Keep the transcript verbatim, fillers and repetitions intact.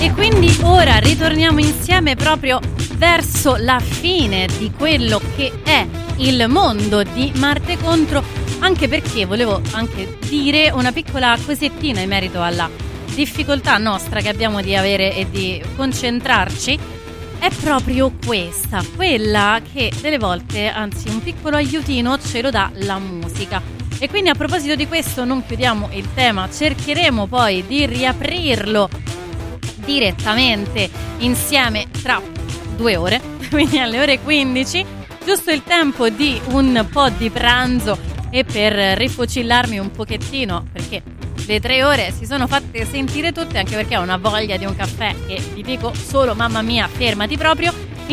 E quindi ora ritorniamo insieme proprio verso la fine di quello che è il mondo di Marte Contro, anche perché volevo anche dire una piccola cosettina in merito alla difficoltà nostra che abbiamo di avere e di concentrarci. È proprio questa, quella che delle volte, anzi un piccolo aiutino ce lo dà la musica. E quindi a proposito di questo non chiudiamo il tema, cercheremo poi di riaprirlo direttamente insieme tra due ore, quindi alle ore quindici, giusto il tempo di un po' di pranzo e per rifocillarmi un pochettino, perché le tre ore si sono fatte sentire tutte, anche perché ho una voglia di un caffè che vi dico solo mamma mia fermati proprio.